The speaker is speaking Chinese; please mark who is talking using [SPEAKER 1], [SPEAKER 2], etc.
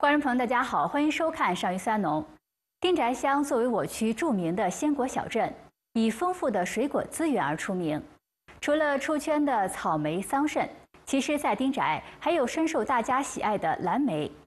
[SPEAKER 1] 观众朋友，大家好，欢迎收看《上虞三农》。丁宅乡作为我区著名的鲜果小镇，以丰富的水果资源而出名。除了出圈的草莓、桑葚，其实在丁宅还有深受大家喜爱的蓝莓、